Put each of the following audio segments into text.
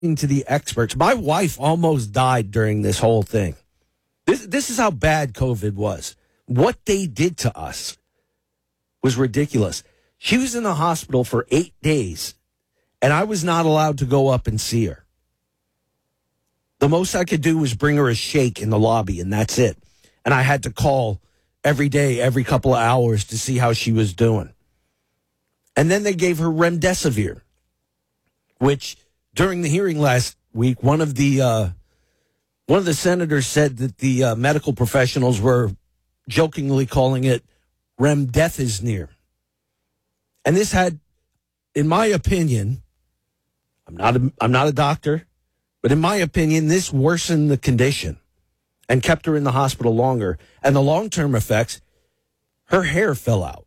to the experts. My wife almost died during this whole thing. This is how bad COVID was. What they did to us was ridiculous. She was in the hospital for 8 days, and I was not allowed to go up and see her. The most I could do was bring her a shake in the lobby, and that's it. And I had to call every day, every couple of hours to see how she was doing. And then they gave her remdesivir, which during the hearing last week, one of the senators said that the medical professionals were jokingly calling it remdesivir. And this had, in my opinion, I'm not a doctor, but in my opinion, this worsened the condition and kept her in the hospital longer. And the long-term effects, her hair fell out.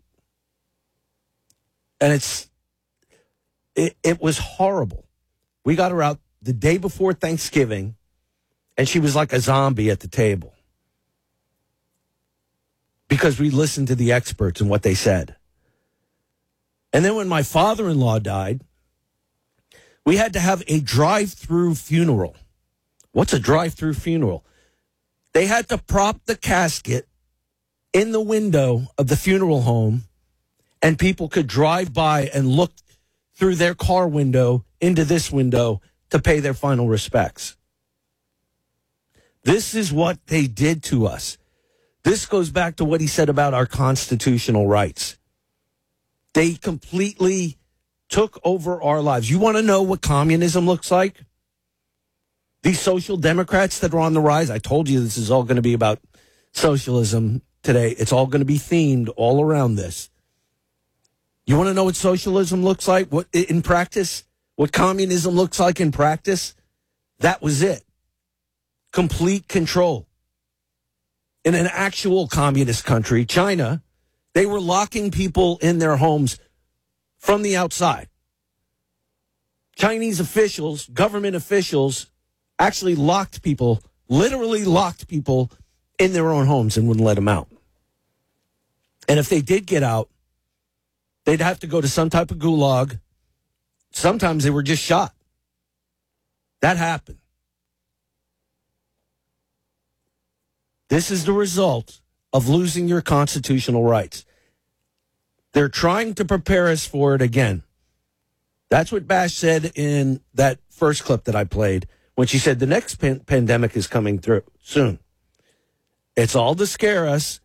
And it was horrible. We got her out the day before Thanksgiving, and she was like a zombie at the table because we listened to the experts and what they said. And then when my father-in-law died, we had to have a drive-through funeral. What's a drive-through funeral? They had to prop the casket in the window of the funeral home, and people could drive by and look through their car window into this window to pay their final respects. This is what they did to us. This goes back to what he said about our constitutional rights. They completely took over our lives. You want to know what communism looks like? These social democrats that are on the rise, I told you this is all going to be about socialism today. It's all going to be themed all around this. You want to know what socialism looks like? What in practice? What communism looks like in practice? That was it. Complete control. In an actual communist country, China, they were locking people in their homes from the outside. Chinese officials, government officials, actually locked people, literally locked people in their own homes and wouldn't let them out. And if they did get out, they'd have to go to some type of gulag. Sometimes they were just shot. That happened. This is the result of losing your constitutional rights. They're trying to prepare us for it again. That's what Bash said in that first clip that I played when she said the next pandemic is coming through soon. It's all to scare us.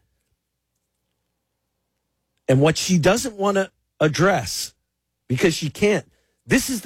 And what she doesn't want to address, because she can't, there's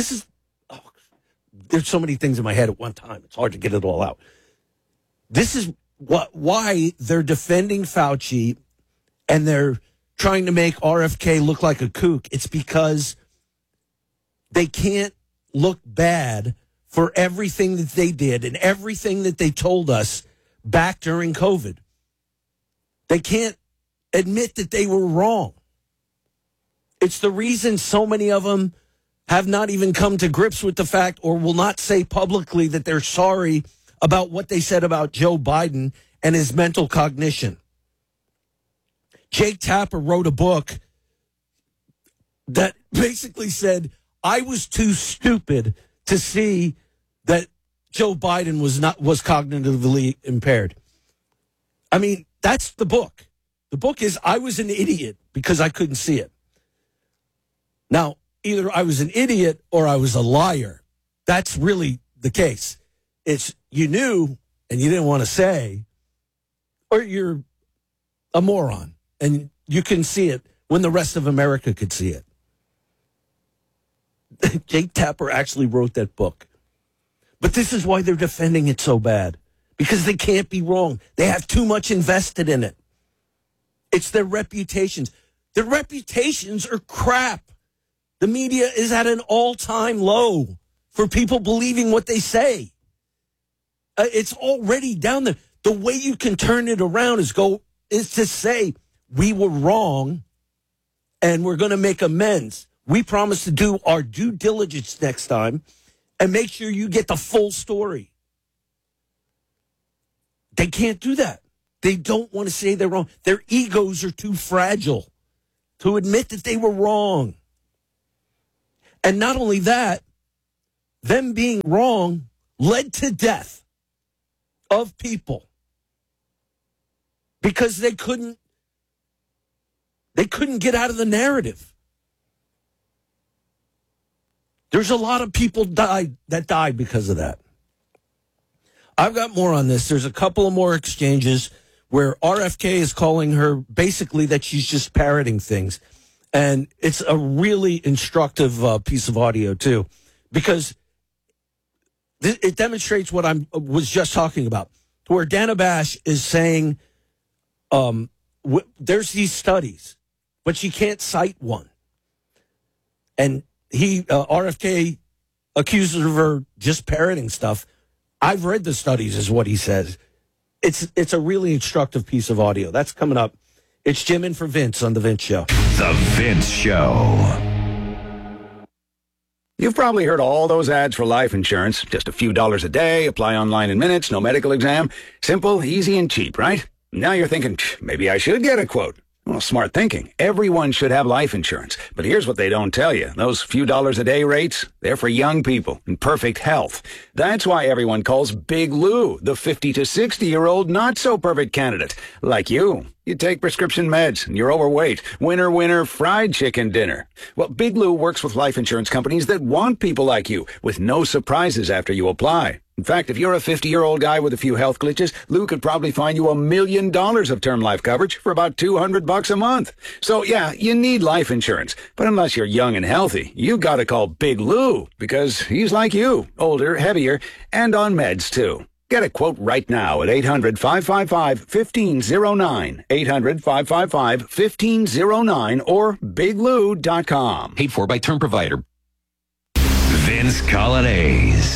so many things in my head at one time. It's hard to get it all out. This is why they're defending Fauci and they're trying to make RFK look like a kook. It's because they can't look bad for everything that they did and everything that they told us back during COVID. They can't admit that they were wrong. It's the reason so many of them have not even come to grips with the fact or will not say publicly that they're sorry about what they said about Joe Biden and his mental cognition. Jake Tapper wrote a book that basically said, I was too stupid to see that Joe Biden was cognitively impaired. I mean, that's the book. The book is I was an idiot because I couldn't see it. Now, either I was an idiot or I was a liar. That's really the case. It's you knew and you didn't want to say, or you're a moron and you couldn't see it when the rest of America could see it. Jake Tapper actually wrote that book. But this is why they're defending it so bad. Because they can't be wrong. They have too much invested in it. It's their reputations. Their reputations are crap. The media is at an all-time low for people believing what they say. It's already down there. The way you can turn it around is to say, we were wrong and we're going to make amends. We promise to do our due diligence next time and make sure you get the full story. They can't do that. They don't want to say they're wrong. Their egos are too fragile to admit that they were wrong. And not only that, them being wrong led to death of people because they couldn't get out of the narrative. There's a lot of people that died because of that. I've got more on this. There's a couple of more exchanges where RFK is calling her basically that she's just parroting things. And it's a really instructive piece of audio, too, because it demonstrates what I was just talking about, where Dana Bash is saying there's these studies, but she can't cite one. And RFK accuses her just parroting stuff. I've read the studies, is what he says. It's a really instructive piece of audio. That's coming up. It's Jim in for Vince on The Vince Show. The Vince Show. You've probably heard all those ads for life insurance. Just a few dollars a day, apply online in minutes, no medical exam. Simple, easy, and cheap, right? Now you're thinking, maybe I should get a quote. Well, smart thinking. Everyone should have life insurance. But here's what they don't tell you. Those few dollars a day rates, they're for young people in perfect health. That's why everyone calls Big Lou the 50 to 60-year-old not-so-perfect candidate. Like you. You take prescription meds, and you're overweight. Winner, fried chicken dinner. Well, Big Lou works with life insurance companies that want people like you, with no surprises after you apply. In fact, if you're a 50-year-old guy with a few health glitches, Lou could probably find you $1 million of term life coverage for about $200 a month. So, yeah, you need life insurance. But unless you're young and healthy, you gotta call Big Lou, because he's like you, older, heavier, and on meds, too. Get a quote right now at 800-555-1509, 800-555-1509, or biglou.com. Paid for by term provider. Vince Colonnese.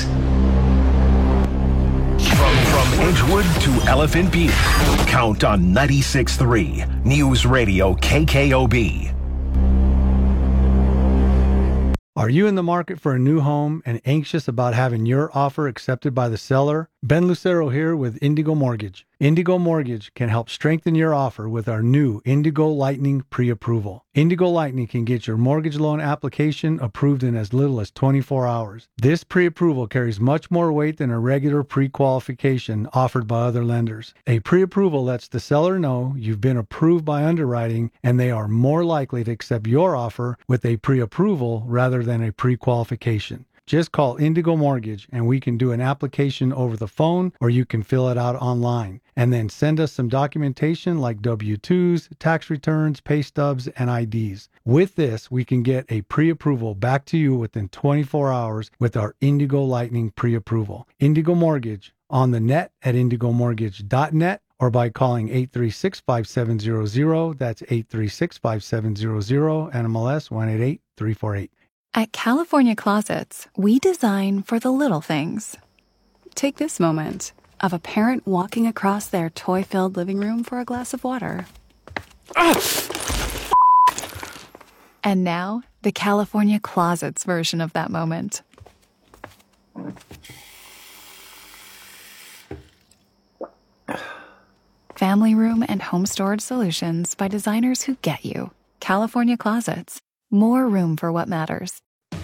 From Edgewood to Elephant Butte, count on 96.3 News Radio KKOB. Are you in the market for a new home and anxious about having your offer accepted by the seller? Ben Lucero here with Indigo Mortgage. Indigo Mortgage can help strengthen your offer with our new Indigo Lightning pre-approval. Indigo Lightning can get your mortgage loan application approved in as little as 24 hours. This pre-approval carries much more weight than a regular pre-qualification offered by other lenders. A pre-approval lets the seller know you've been approved by underwriting and they are more likely to accept your offer with a pre-approval rather than a pre-qualification. Just call Indigo Mortgage and we can do an application over the phone or you can fill it out online. And then send us some documentation like W-2s, tax returns, pay stubs, and IDs. With this, we can get a pre-approval back to you within 24 hours with our Indigo Lightning pre-approval. Indigo Mortgage on the net at indigomortgage.net or by calling 836-5700. That's 836-5700, NMLS 188348. At California Closets, we design for the little things. Take this moment of a parent walking across their toy-filled living room for a glass of water. And now, the California Closets version of that moment. Family room and home storage solutions by designers who get you. California Closets. More room for what matters.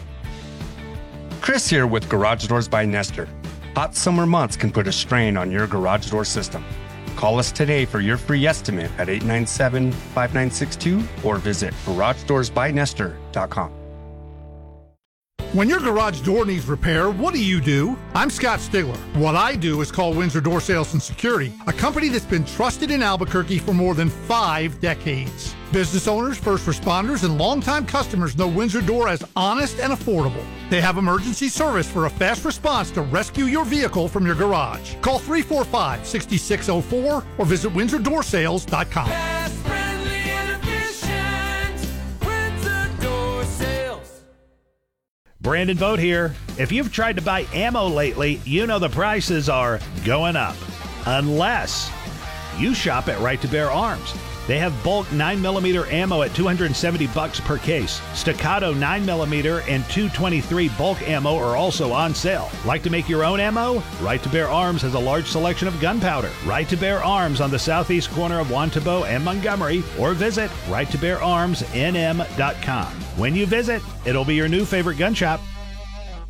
Chris here with Garage Doors by Nestor. Hot summer months can put a strain on your garage door system. Call us today for your free estimate at 897-5962 or visit GarageDoorsByNestor.com. When your garage door needs repair, what do? I'm Scott Stigler. What I do is call Windsor Door Sales and Security, a company that's been trusted in Albuquerque for more than 5 decades. Business owners, first responders, and longtime customers know Windsor Door as honest and affordable. They have emergency service for a fast response to rescue your vehicle from your garage. Call 345-6604 or visit WindsorDoorSales.com. Fast, friendly, and efficient. Windsor Door Sales. Brandon Vogt here. If you've tried to buy ammo lately, you know the prices are going up. Unless you shop at Right to Bear Arms. They have bulk 9mm ammo at $270 per case. Staccato 9mm and .223 bulk ammo are also on sale. Like to make your own ammo? Right to Bear Arms has a large selection of gunpowder. Right to Bear Arms on the southeast corner of Wantabo and Montgomery, or visit righttobeararmsnm.com. When you visit, it'll be your new favorite gun shop.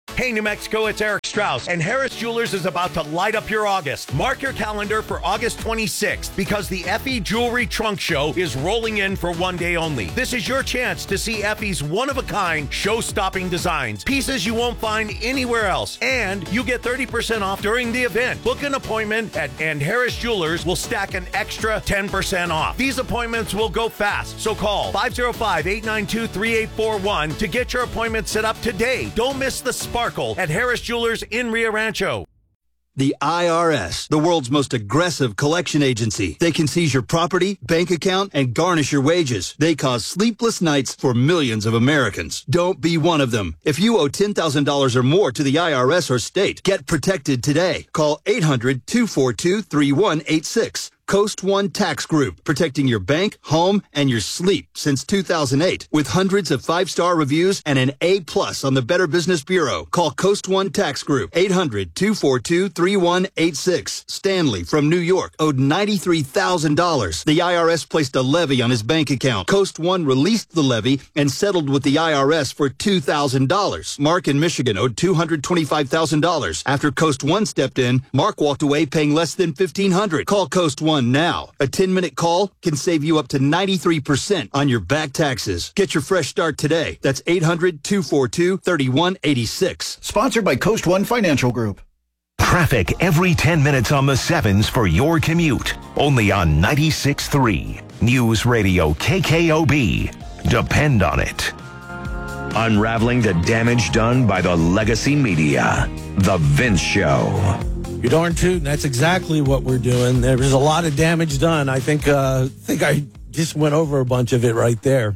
Hey, New Mexico, it's Eric Strauss, and Harris Jewelers is about to light up your August. Mark your calendar for August 26th because the Effie Jewelry Trunk Show is rolling in for one day only. This is your chance to see Effie's one-of-a-kind, show-stopping designs, pieces you won't find anywhere else, and you get 30% off during the event. Book an appointment and Harris Jewelers will stack an extra 10% off. These appointments will go fast, so call 505-892-3841 to get your appointment set up today. Don't miss the sparkle at Harris Jewelers in Rio Rancho. The IRS, the world's most aggressive collection agency. They can seize your property, bank account, and garnish your wages. They cause sleepless nights for millions of Americans. Don't be one of them. If you owe $10,000 or more to the IRS or state, get protected today. Call 800-242-3186. Coast One Tax Group, protecting your bank, home, and your sleep since 2008. With hundreds of 5-star reviews and an A+ on the Better Business Bureau. Call Coast One Tax Group, 800-242-3186. Stanley from New York owed $93,000. The IRS placed a levy on his bank account. Coast One released the levy and settled with the IRS for $2,000. Mark in Michigan owed $225,000. After Coast One stepped in, Mark walked away paying less than $1,500. Call Coast One now. A 10-minute call can save you up to 93% on your back taxes. Get your fresh start today. That's 800-242-3186. Sponsored by Coast One Financial Group. Traffic every 10 minutes on the 7s for your commute. Only on 96.3 News Radio KKOB. Depend on it. Unraveling the damage done by the legacy media. The Vince Show. You're darn tootin'. That's exactly what we're doing. There was a lot of damage done. I think I just went over a bunch of it right there.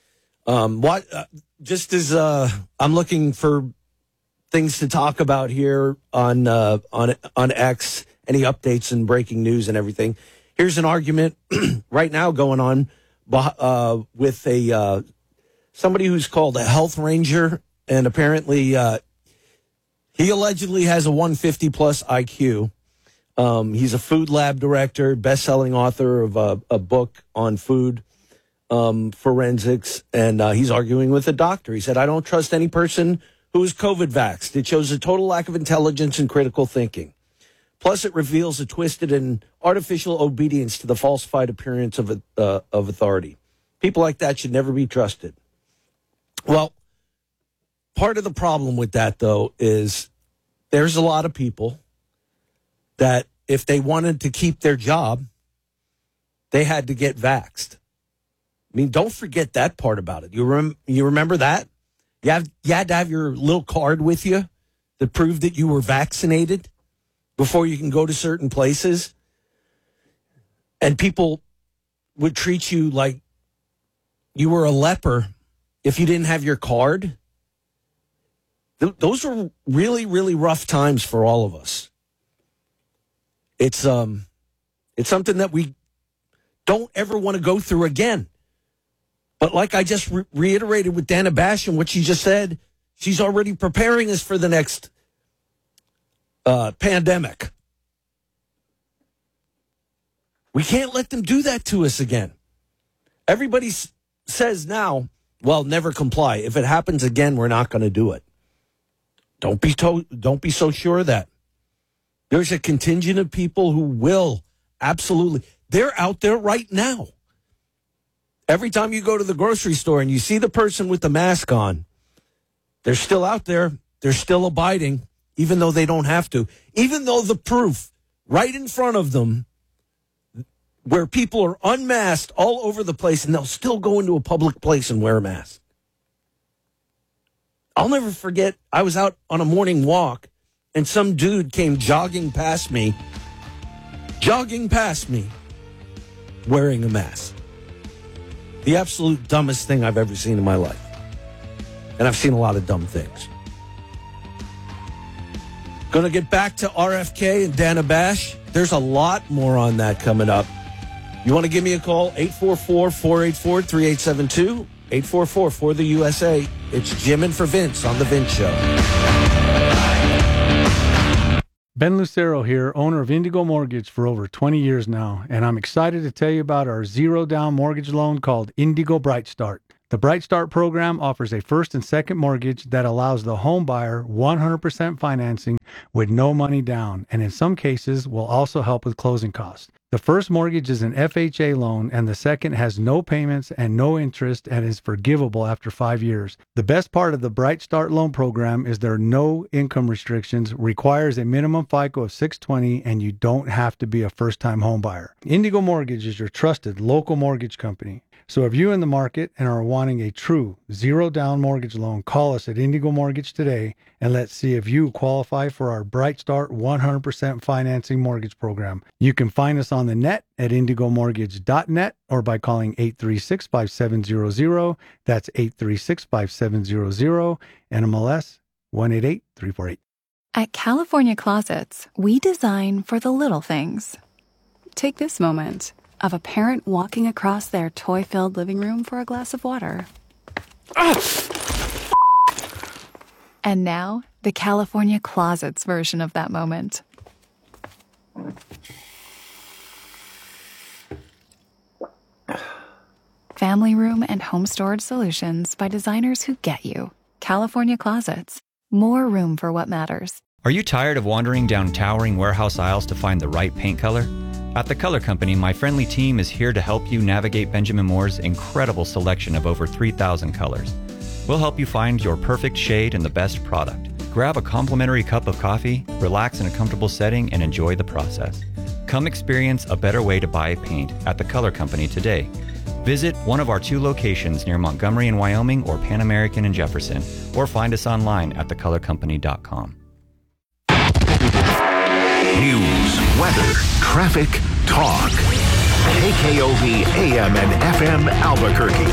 Just as I'm looking for things to talk about here on X, any updates and breaking news and everything. Here's an argument right now going on with somebody who's called a health ranger, and apparently he allegedly has a 150-plus IQ. He's a food lab director, best-selling author of a book on food forensics, and he's arguing with a doctor. He said, I don't trust any person who is COVID vaxxed. It shows a total lack of intelligence and critical thinking. Plus, it reveals a twisted and artificial obedience to the falsified appearance of authority. People like that should never be trusted. Well, part of the problem with that, though, is there's a lot of people that if they wanted to keep their job, they had to get vaxxed. I mean, don't forget that part about it. You remember that? You had to have your little card with you that proved that you were vaccinated before you can go to certain places. And people would treat you like you were a leper if you didn't have your card. Those were really, really rough times for all of us. It's something that we don't ever want to go through again. But like I just reiterated with Dana Bash and what she just said, she's already preparing us for the next pandemic. We can't let them do that to us again. Everybody says now, well, never comply. If it happens again, we're not going to do it. Don't be so sure of that. There's a contingent of people who will absolutely. They're out there right now. Every time you go to the grocery store and you see the person with the mask on, they're still out there. They're still abiding, even though they don't have to. Even though the proof right in front of them, where people are unmasked all over the place, and they'll still go into a public place and wear a mask. I'll never forget, I was out on a morning walk, and some dude came jogging past me, wearing a mask. The absolute dumbest thing I've ever seen in my life. And I've seen a lot of dumb things. Going to get back to RFK and Dana Bash. There's a lot more on that coming up. You want to give me a call? 844-484-3872. 844 for the USA. It's Jim and for Vince on The Vince Show. Ben Lucero here, owner of Indigo Mortgage for over 20 years now, and I'm excited to tell you about our zero-down mortgage loan called Indigo Bright Start. The Bright Start program offers a first and second mortgage that allows the home buyer 100% financing with no money down, and in some cases will also help with closing costs. The first mortgage is an FHA loan, and the second has no payments and no interest and is forgivable after 5 years. The best part of the Bright Start loan program is there are no income restrictions, requires a minimum FICO of 620, and you don't have to be a first-time home buyer. Indigo Mortgage is your trusted local mortgage company. So if you're in the market and are wanting a true zero-down mortgage loan, call us at Indigo Mortgage today, and let's see if you qualify for our Bright Start 100% financing mortgage program. You can find us on the net at indigomortgage.net or by calling 836-5700. That's 836-5700, NMLS 188348. At California Closets, we design for the little things. Take this moment of a parent walking across their toy-filled living room for a glass of water. And now, the California Closets version of that moment. Family room and home storage solutions by designers who get you. California Closets. More room for what matters. Are you tired of wandering down towering warehouse aisles to find the right paint color? At The Color Company, my friendly team is here to help you navigate Benjamin Moore's incredible selection of over 3,000 colors. We'll help you find your perfect shade and the best product. Grab a complimentary cup of coffee, relax in a comfortable setting, and enjoy the process. Come experience a better way to buy paint at The Color Company today. Visit one of our 2 locations near Montgomery in Wyoming or Pan American in Jefferson, or find us online at thecolorcompany.com. News, weather, traffic, talk. KKOV AM and FM Albuquerque.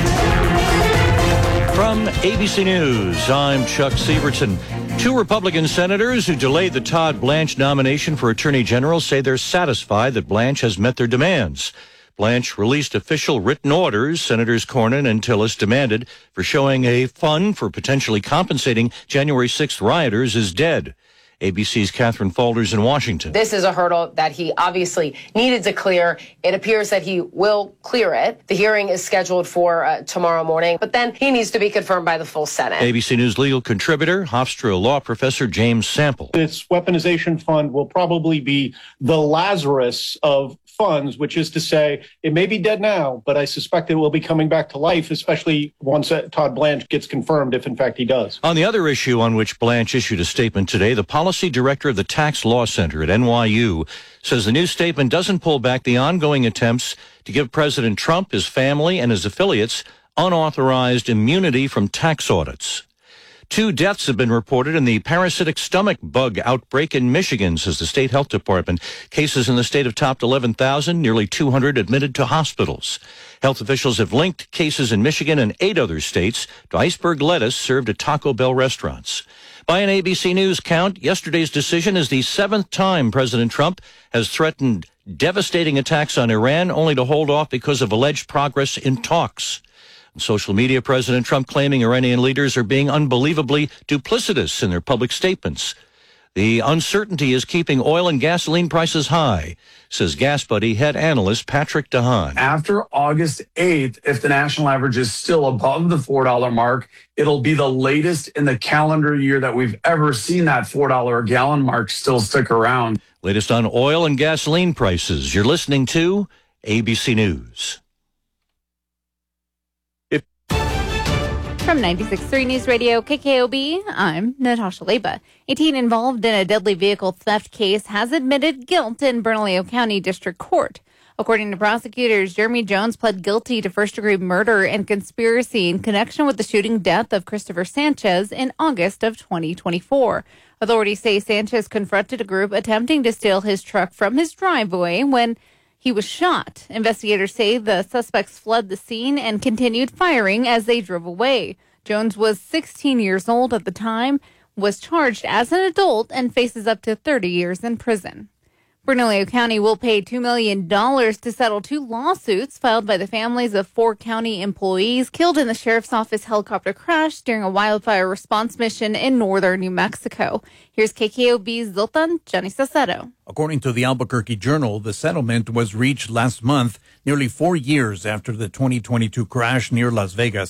From ABC News, I'm Chuck Sievertson. 2 Republican senators who delayed the Todd Blanche nomination for Attorney General say they're satisfied that Blanche has met their demands. Blanche released official written orders Senators Cornyn and Tillis demanded for showing a fund for potentially compensating January 6th rioters is dead. ABC's Catherine Faulders in Washington. This is a hurdle that he obviously needed to clear. It appears that he will clear it. The hearing is scheduled for tomorrow morning, but then he needs to be confirmed by the full Senate. ABC News legal contributor, Hofstra law professor James Sample. This weaponization fund will probably be the Lazarus of funds, which is to say it may be dead now, but I suspect it will be coming back to life, especially once Todd Blanche gets confirmed, if in fact he does. On the other issue on which Blanche issued a statement today, the policy director of the Tax Law Center at NYU says the new statement doesn't pull back the ongoing attempts to give President Trump, his family, and his affiliates unauthorized immunity from tax audits. 2 deaths have been reported in the parasitic stomach bug outbreak in Michigan, says the state health department. Cases in the state have topped 11,000, nearly 200 admitted to hospitals. Health officials have linked cases in Michigan and 8 other states to iceberg lettuce served at Taco Bell restaurants. By an ABC News count, yesterday's decision is the 7th time President Trump has threatened devastating attacks on Iran, only to hold off because of alleged progress in talks. On social media, President Trump claiming Iranian leaders are being unbelievably duplicitous in their public statements. The uncertainty is keeping oil and gasoline prices high, says GasBuddy head analyst Patrick DeHaan. After August 8th, if the national average is still above the $4 mark, it'll be the latest in the calendar year that we've ever seen that $4 a gallon mark still stick around. Latest on oil and gasoline prices. You're listening to ABC News. From 96.3 News Radio KKOB, I'm Natasha Leba. A teen involved in a deadly vehicle theft case has admitted guilt in Bernalillo County District Court. According to prosecutors, Jeremy Jones pled guilty to first-degree murder and conspiracy in connection with the shooting death of Christopher Sanchez in August of 2024. Authorities say Sanchez confronted a group attempting to steal his truck from his driveway when he was shot. Investigators say the suspects fled the scene and continued firing as they drove away. Jones was 16 years old at the time, was charged as an adult, and faces up to 30 years in prison. Bernalillo County will pay $2 million to settle 2 lawsuits filed by the families of 4 county employees killed in the sheriff's office helicopter crash during a wildfire response mission in northern New Mexico. Here's KKOB's Zoltan Janisacero. According to the Albuquerque Journal, the settlement was reached last month, nearly 4 years after the 2022 crash near Las Vegas.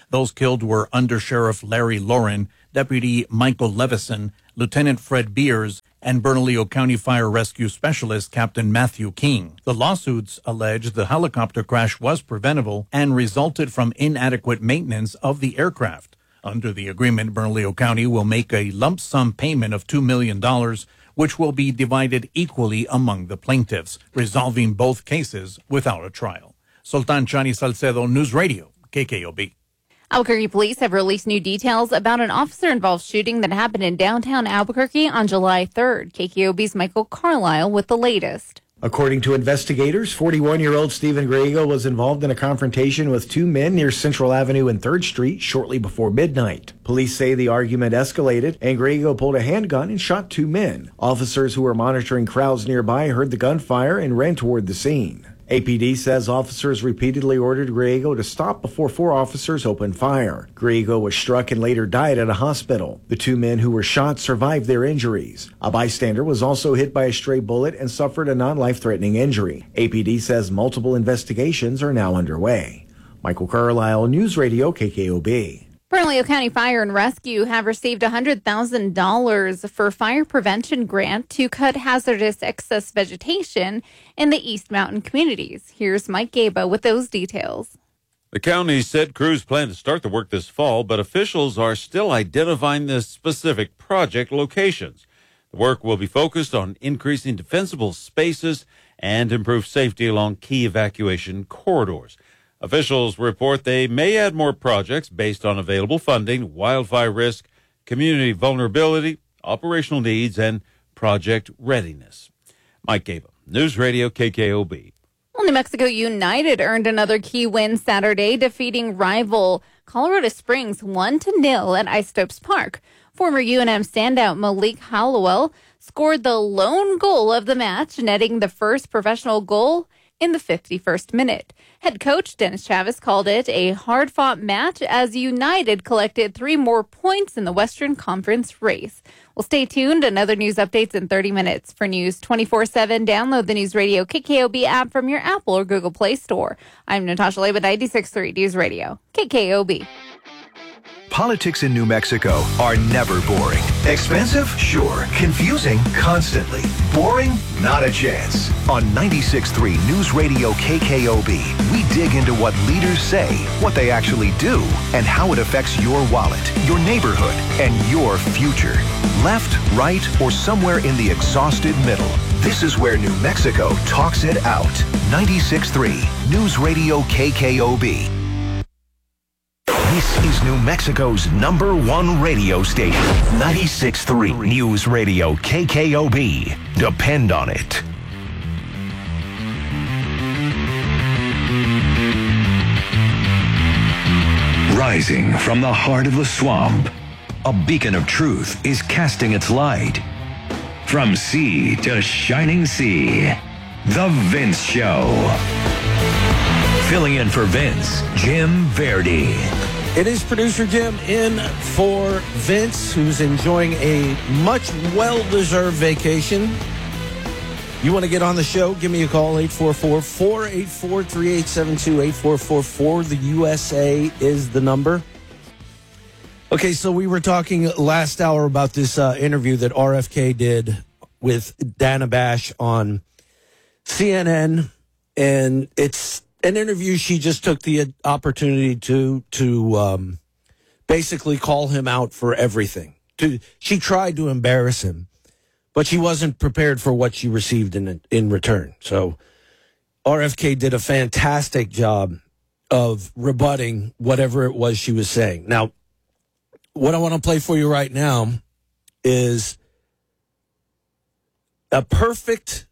Those killed were Under Sheriff Larry Lauren, Deputy Michael Levison, Lieutenant Fred Beers, and Bernalillo County Fire Rescue Specialist Captain Matthew King. The lawsuits allege the helicopter crash was preventable and resulted from inadequate maintenance of the aircraft. Under the agreement, Bernalillo County will make a lump sum payment of $2 million, which will be divided equally among the plaintiffs, resolving both cases without a trial. Sultan Chani Salcedo, News Radio, KKOB. Albuquerque police have released new details about an officer-involved shooting that happened in downtown Albuquerque on July 3rd. KKOB's Michael Carlisle with the latest. According to investigators, 41-year-old Stephen Griego was involved in a confrontation with two men near Central Avenue and 3rd Street shortly before midnight. Police say the argument escalated and Griego pulled a handgun and shot two men. Officers who were monitoring crowds nearby heard the gunfire and ran toward the scene. APD says officers repeatedly ordered Griego to stop before four officers opened fire. Griego was struck and later died at a hospital. The two men who were shot survived their injuries. A bystander was also hit by a stray bullet and suffered a non-life-threatening injury. APD says multiple investigations are now underway. Michael Carlisle, News Radio, KKOB. Bernalillo County Fire and Rescue have received $100,000 for fire prevention grant to cut hazardous excess vegetation in the East Mountain communities. Here's Mike Gaba with those details. The county said crews plan to start the work this fall, but officials are still identifying the specific project locations. The work will be focused on increasing defensible spaces and improve safety along key evacuation corridors. Officials report they may add more projects based on available funding, wildfire risk, community vulnerability, operational needs, and project readiness. Mike Gaba, News Radio KKOB. Well, New Mexico United earned another key win Saturday, defeating rival Colorado Springs 1-0 at Isotopes Park. Former UNM standout Malik Hallowell scored the lone goal of the match, netting the first professional goal in the 51st minute. Head coach Dennis Chavez called it a hard-fought match as United collected 3 more points in the Western Conference race. Well, stay tuned. Another news updates in 30 minutes. For News 24/7, download the News Radio KKOB app from your Apple or Google Play Store. I'm Natasha Leba, 96.3 News Radio, KKOB. Politics in New Mexico are never boring. Expensive? Sure. Confusing? Constantly. Boring? Not a chance. On 96.3 News Radio KKOB, we dig into what leaders say, what they actually do, and how it affects your wallet, your neighborhood, and your future. Left, right, or somewhere in the exhausted middle. This is where New Mexico talks it out. 96.3 News Radio KKOB. This is New Mexico's #1 radio station, 96.3 News Radio KKOB. Depend on it. Rising from the heart of the swamp, a beacon of truth is casting its light. From sea to shining sea, The Vince Show. Filling in for Vince, Jim Verdi. It is producer Jim in for Vince, who's enjoying a much well-deserved vacation. You want to get on the show? Give me a call, 844-484-3872, 8444. The USA is the number. Okay, so we were talking last hour about this interview that RFK did with Dana Bash on CNN, and it's an interview. She just took the opportunity to basically call him out for everything. She tried to embarrass him, but she wasn't prepared for what she received in return. So RFK did a fantastic job of rebutting whatever it was she was saying. Now, what I want to play for you right now is a perfect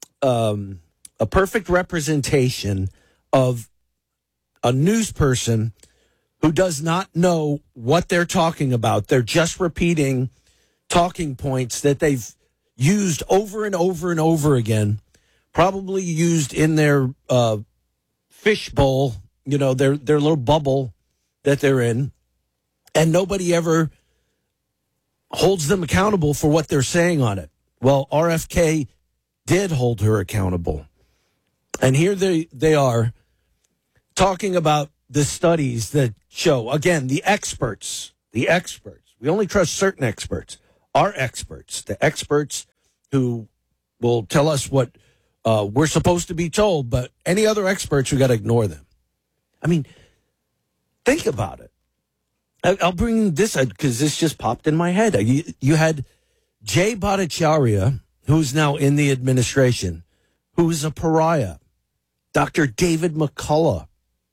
representation of a news person who does not know what they're talking about. They're just repeating talking points that they've used over and over and over again, probably used in their fishbowl, their little bubble that they're in, and nobody ever holds them accountable for what they're saying on it. Well, RFK did hold her accountable. And here they are talking about the studies that show, again, the experts. We only trust certain experts. Our experts, the experts who will tell us what we're supposed to be told, but any other experts, we got to ignore them. I mean, think about it. I'll bring this out because this just popped in my head. You had Jay Bhattacharya, who's now in the administration, who's a pariah. Dr. David McCullough,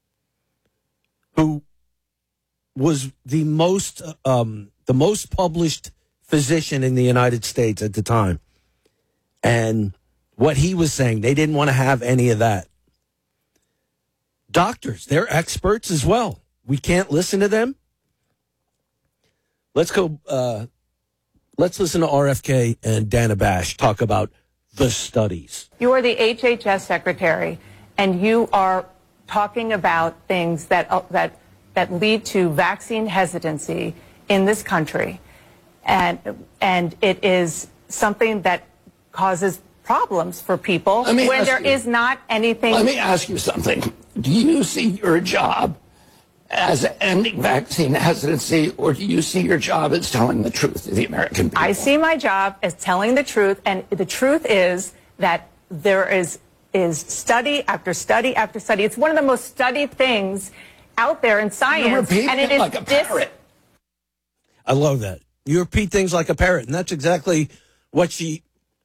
who was the most published physician in the United States at the time. And what he was saying, they didn't want to have any of that. Doctors, they're experts as well. We can't listen to them. Let's go. Let's listen to RFK and Dana Bash talk about the studies. You are the HHS secretary, and you are talking about things that lead to vaccine hesitancy in this country, and it is something that causes problems for people when there is not anything. Let me ask you something. Do you see your job as ending vaccine hesitancy, or do you see your job as telling the truth to the American people? I see my job as telling the truth, and the truth is that there is study after study after study. It's one of the most studied things out there in science, and it is like a parrot. I love that. You repeat things like a parrot, and that's exactly what she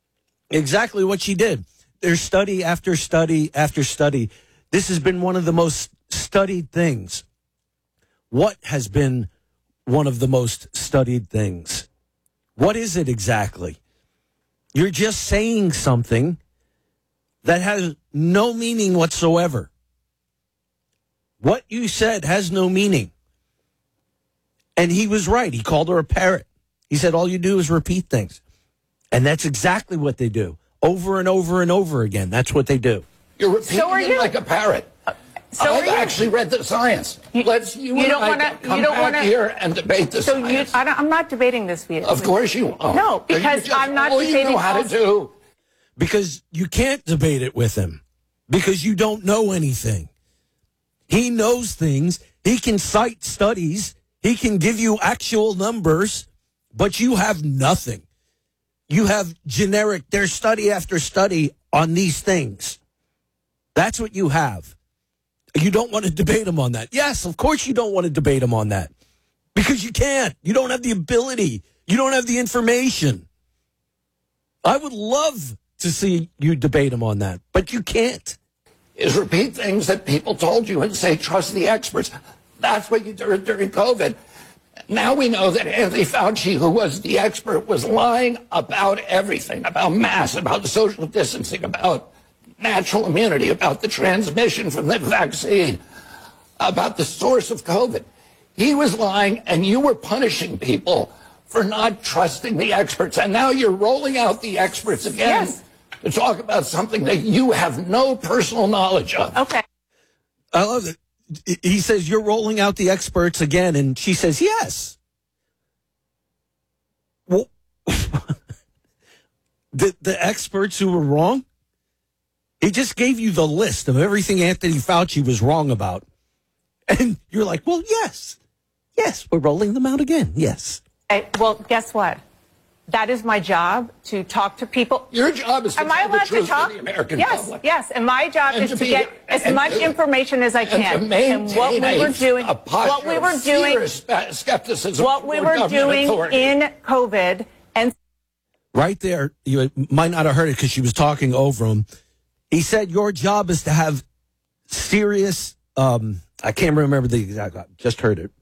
did. There's study after study after study. This has been one of the most studied things. What has been one of the most studied things? What is it exactly? You're just saying something that has no meaning whatsoever. What you said has no meaning. And he was right. He called her a parrot. He said, all you do is repeat things. And that's exactly what they do. Over and over and over again. That's what they do. You're repeating it like a parrot. I've actually read the science. You don't want to come back here and debate the science. I'm not debating this with you. Of course you won't. No, because I'm not debating. You know how to do. Because you can't debate it with him. Because you don't know anything. He knows things. He can cite studies. He can give you actual numbers. But you have nothing. You have generic, there's study after study on these things. That's what you have. You don't want to debate him on that. Yes, of course you don't want to debate him on that. Because you can't. You don't have the ability. You don't have the information. I would love to see you debate him on that, but you can't. Is repeat things that people told you and say, trust the experts. That's what you did during COVID. Now we know that Anthony Fauci, who was the expert, was lying about everything, about masks, about social distancing, about natural immunity, about the transmission from the vaccine, about the source of COVID. He was lying, and you were punishing people for not trusting the experts. And now you're rolling out the experts again to talk about something that you have no personal knowledge of. Okay. I love it. He says, you're rolling out the experts again. And she says, yes. Well, the experts who were wrong? He just gave you the list of everything Anthony Fauci was wrong about. And you're like, well, yes. Yes, we're rolling them out again. Yes. Well, guess what? That is my job, to talk to people. Your job is to tell the truth to the American public. Yes, and my job is to get as much information as I can. And what we were doing, skepticism, what we were doing in COVID, and right there, you might not have heard it because she was talking over him. He said your job is to have serious. I can't remember the exact. Just heard it.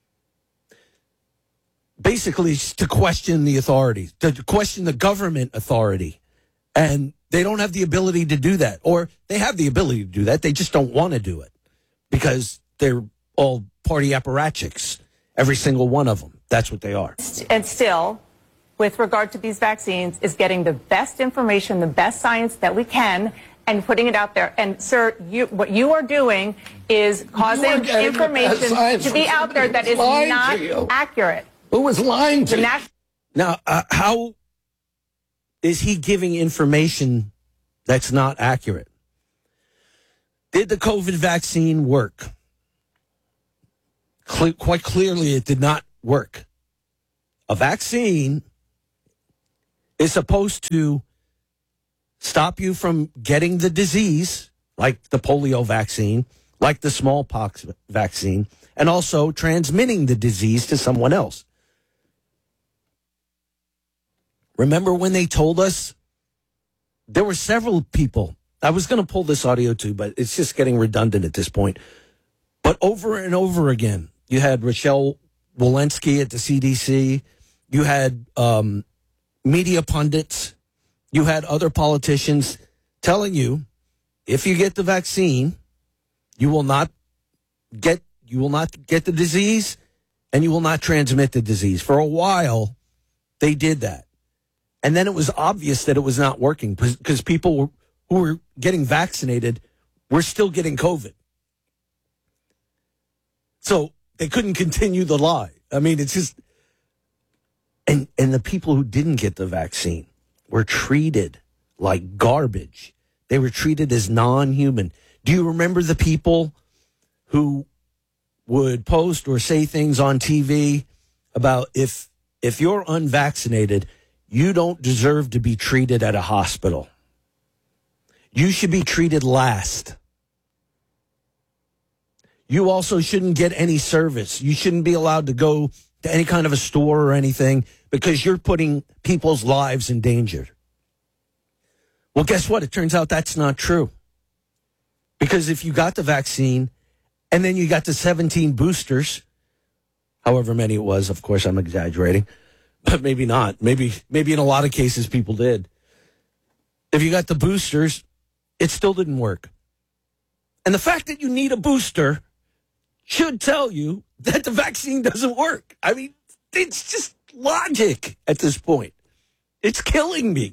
Basically, to question the authorities, to question the government authority. And they don't have the ability to do that. Or they have the ability to do that. They just don't want to do it because they're all party apparatchiks, every single one of them. That's what they are. And still, with regard to these vaccines, is getting the best information, the best science that we can, and putting it out there. And, sir, what you are doing is causing information to be out there that is not accurate. Who was lying to you? Now, how is he giving information that's not accurate? Did the COVID vaccine work? quite clearly it did not work. A vaccine is supposed to stop you from getting the disease, like the polio vaccine, like the smallpox vaccine, and also transmitting the disease to someone else. Remember when they told us? There were several people. I was going to pull this audio too, but it's just getting redundant at this point. But over and over again, you had Rochelle Walensky at the CDC. You had media pundits. You had other politicians telling you, if you get the vaccine, you will not get the disease, and you will not transmit the disease. For a while, they did that. And then it was obvious that it was not working because people who were getting vaccinated were still getting COVID. So they couldn't continue the lie. I mean, it's just... And the people who didn't get the vaccine were treated like garbage. They were treated as non-human. Do you remember the people who would post or say things on TV about if you're unvaccinated, you don't deserve to be treated at a hospital. You should be treated last. You also shouldn't get any service. You shouldn't be allowed to go to any kind of a store or anything because you're putting people's lives in danger. Well, guess what? It turns out that's not true. Because if you got the vaccine and then you got the 17 boosters, however many it was, of course, I'm exaggerating, but maybe not. Maybe in a lot of cases people did. If you got the boosters, it still didn't work. And the fact that you need a booster should tell you that the vaccine doesn't work. I mean, it's just logic at this point. It's killing me.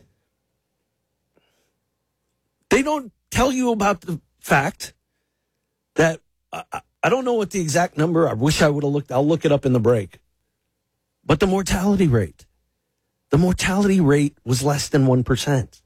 They don't tell you about the fact that, I don't know what the exact number, I wish I would have looked, I'll look it up in the break. But the mortality rate was less than 1%.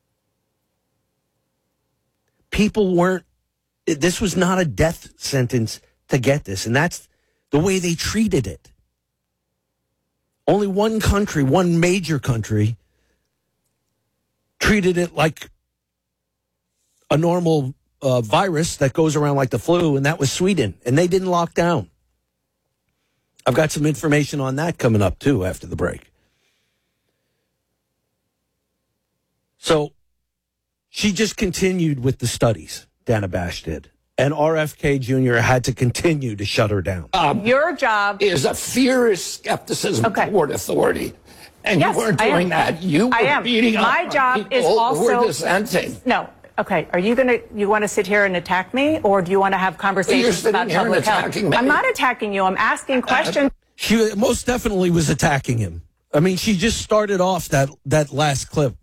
People weren't, this was not a death sentence to get this. And that's the way they treated it. Only one country, one major country, treated it like a normal virus that goes around like the flu, and that was Sweden. And they didn't lock down. I've got some information on that coming up, too, after the break. So she just continued with the studies, Dana Bash did. And RFK Jr. had to continue to shut her down. Your job is a fierce skepticism toward authority. And yes, you weren't doing that. You were beating up My job is also... who were dissenting. No. Okay, are you want to sit here and attack me, or do you want to have conversations about public health? I'm not attacking you. I'm asking questions. She most definitely was attacking him. I mean, she just started off that last clip.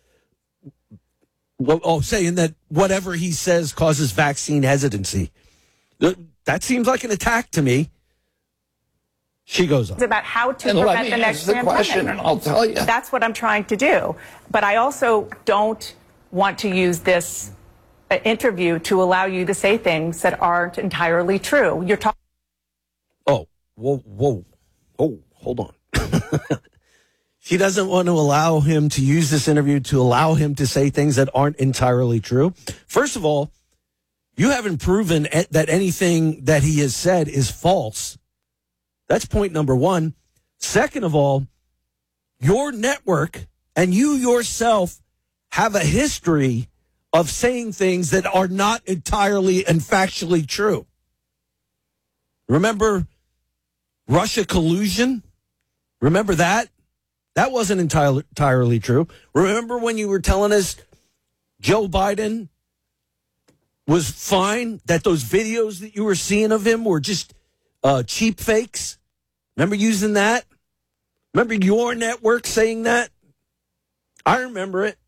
Saying that whatever he says causes vaccine hesitancy. That seems like an attack to me. She goes on. It's about how to prevent the next question, and I'll tell you. That's what I'm trying to do. But I also don't want to use this interview to allow you to say things that aren't entirely true. You're talking. Oh, whoa, hold on. She doesn't want to allow him to use this interview to allow him to say things that aren't entirely true. First of all, you haven't proven that anything that he has said is false. That's point number one. Second of all, your network and you yourself have a history of saying things that are not entirely and factually true. Remember Russia collusion? Remember that? That wasn't entirely true. Remember when you were telling us Joe Biden was fine, that those videos that you were seeing of him were just cheap fakes? Remember using that? Remember your network saying that? I remember it.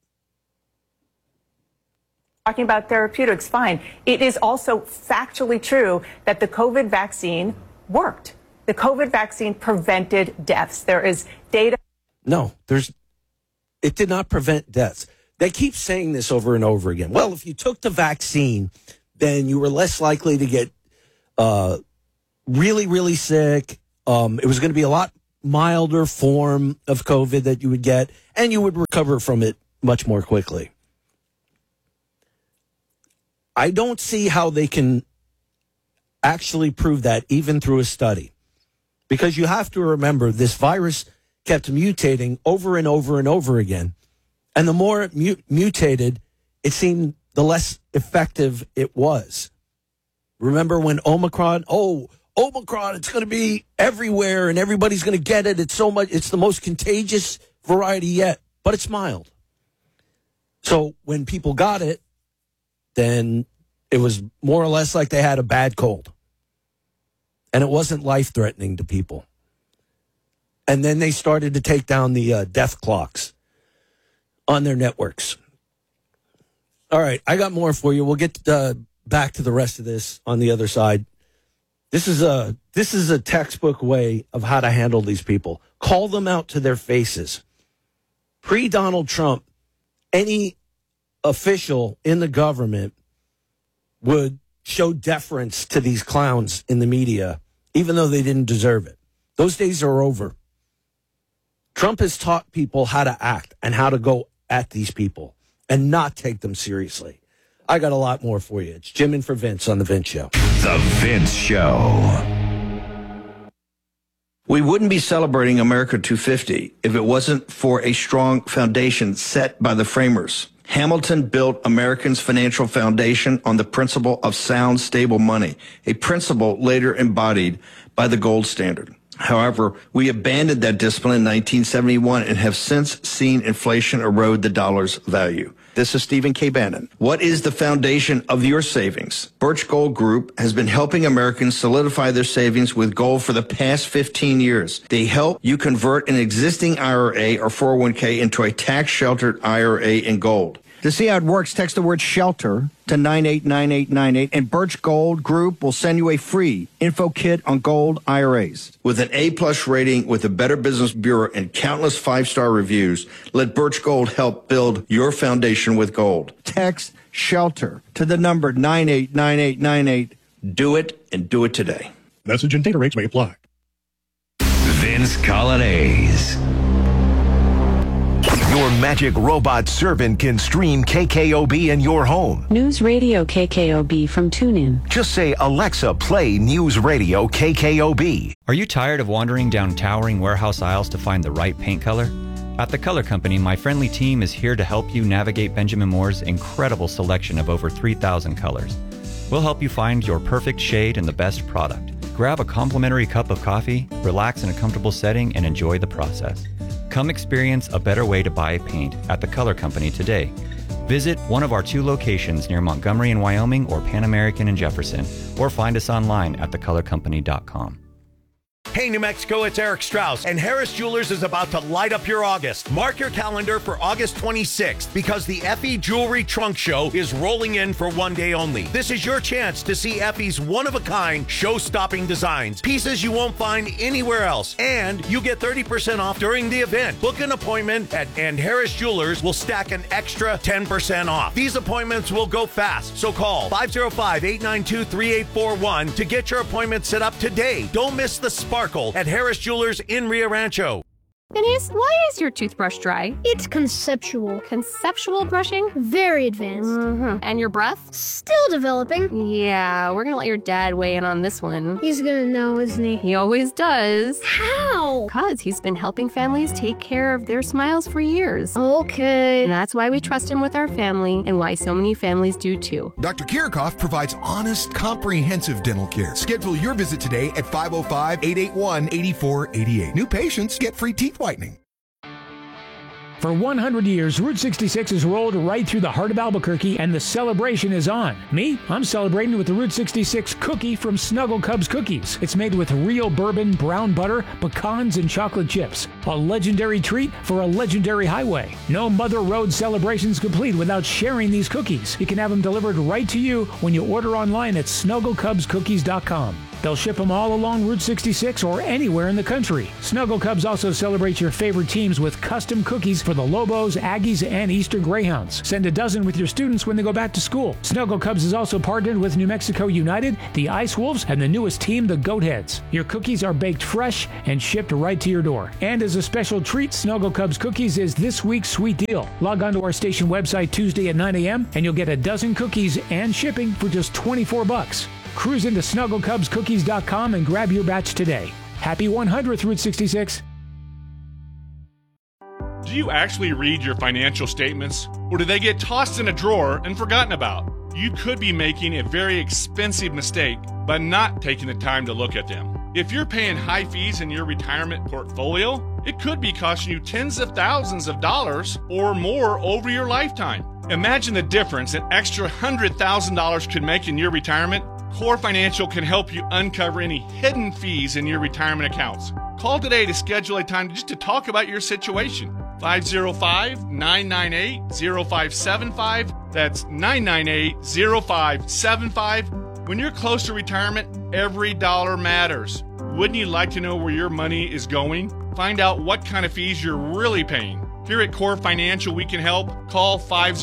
Talking about therapeutics, fine. It is also factually true that the COVID vaccine worked. The COVID vaccine prevented deaths. There is data. No, it did not prevent deaths. They keep saying this over and over again. Well, if you took the vaccine, then you were less likely to get really, really sick. It was going to be a lot milder form of COVID that you would get, and you would recover from it much more quickly. I don't see how they can actually prove that even through a study, because you have to remember this virus kept mutating over and over and over again. And the more it mutated, it seemed the less effective it was. Remember when Omicron, it's going to be everywhere and everybody's going to get it. It's the most contagious variety yet, but it's mild. So when people got it, then it was more or less like they had a bad cold. And it wasn't life-threatening to people. And then they started to take down the death clocks on their networks. All right, I got more for you. We'll get back to the rest of this on the other side. This is a textbook way of how to handle these people. Call them out to their faces. Pre-Donald Trump, any official in the government would show deference to these clowns in the media, even though they didn't deserve it. Those days are over. Trump has taught people how to act and how to go at these people and not take them seriously. I got a lot more for you. It's Jim in for Vince on The Vince Show. The Vince Show. We wouldn't be celebrating America 250 if it wasn't for a strong foundation set by the framers. Hamilton built Americans' financial foundation on the principle of sound, stable money, a principle later embodied by the gold standard. However, we abandoned that discipline in 1971 and have since seen inflation erode the dollar's value. This is Stephen K. Bannon. What is the foundation of your savings? Birch Gold Group has been helping Americans solidify their savings with gold for the past 15 years. They help you convert an existing IRA or 401k into a tax-sheltered IRA in gold. To see how it works, text the word SHELTER to 989898, and Birch Gold Group will send you a free info kit on gold IRAs. With an A-plus rating with the Better Business Bureau and countless 5-star reviews, let Birch Gold help build your foundation with gold. Text SHELTER to the number 989898. Do it, and do it today. Message and data rates may apply. Vince Colonnese. Your magic robot servant can stream KKOB in your home. News Radio KKOB from TuneIn. Just say, Alexa, play News Radio KKOB. Are you tired of wandering down towering warehouse aisles to find the right paint color? At The Color Company, my friendly team is here to help you navigate Benjamin Moore's incredible selection of over 3,000 colors. We'll help you find your perfect shade and the best product. Grab a complimentary cup of coffee, relax in a comfortable setting, and enjoy the process. Come experience a better way to buy paint at The Color Company today. Visit one of our 2 locations near Montgomery in Wyoming or Pan American in Jefferson, or find us online at thecolorcompany.com. Hey, New Mexico, it's Eric Strauss, and Harris Jewelers is about to light up your August. Mark your calendar for August 26th, because the Effie Jewelry Trunk Show is rolling in for one day only. This is your chance to see Effie's one-of-a-kind, show-stopping designs, pieces you won't find anywhere else, and you get 30% off during the event. Book an appointment and Harris Jewelers will stack an extra 10% off. These appointments will go fast, so call 505-892-3841 to get your appointment set up today. Don't miss the sparkle at Harris Jewelers in Rio Rancho. Denise, why is your toothbrush dry? It's conceptual. Conceptual brushing? Very advanced. Mm-hmm. And your breath? Still developing. Yeah, we're gonna let your dad weigh in on this one. He's gonna know, isn't he? He always does. How? Because he's been helping families take care of their smiles for years. Okay. And that's why we trust him with our family, and why so many families do too. Dr. Kirchhoff provides honest, comprehensive dental care. Schedule your visit today at 505-881-8488. New patients get free teeth whitening. For 100 years, Route 66 has rolled right through the heart of Albuquerque, and the celebration is on. Me, I'm celebrating with the Route 66 cookie from Snuggle Cubs Cookies. It's made with real bourbon, brown butter, pecans, and chocolate chips. A legendary treat for a legendary highway. No Mother Road celebration's complete without sharing these cookies. You can have them delivered right to you when you order online at snugglecubscookies.com. They'll ship them all along Route 66 or anywhere in the country. Snuggle Cubs also celebrates your favorite teams with custom cookies for the Lobos, Aggies, and Eastern Greyhounds. Send a dozen with your students when they go back to school. Snuggle Cubs is also partnered with New Mexico United, the Ice Wolves, and the newest team, the Goatheads. Your cookies are baked fresh and shipped right to your door. And as a special treat, Snuggle Cubs Cookies is this week's sweet deal. Log on to our station website Tuesday at 9 a.m. and you'll get a dozen cookies and shipping for just $24. Cruise into SnuggleCubsCookies.com and grab your batch today. Happy 100th Route 66. Do you actually read your financial statements, or do they get tossed in a drawer and forgotten about? You could be making a very expensive mistake by not taking the time to look at them. If you're paying high fees in your retirement portfolio, it could be costing you tens of thousands of dollars or more over your lifetime. Imagine the difference an extra $100,000 could make in your retirement. Core Financial can help you uncover any hidden fees in your retirement accounts. Call today to schedule a time just to talk about your situation. 505-998-0575. That's 998-0575. When you're close to retirement, every dollar matters. Wouldn't you like to know where your money is going? Find out what kind of fees you're really paying. Here at Core Financial, we can help. Call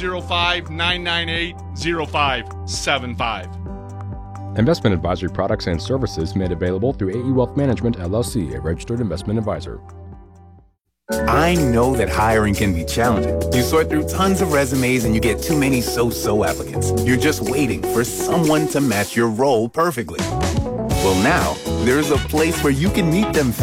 505-998-0575. Investment advisory products and services made available through AE Wealth Management, LLC, a registered investment advisor. I know that hiring can be challenging. You sort through tons of resumes and you get too many so-so applicants. You're just waiting for someone to match your role perfectly. Well, now, there's a place where you can meet them fast.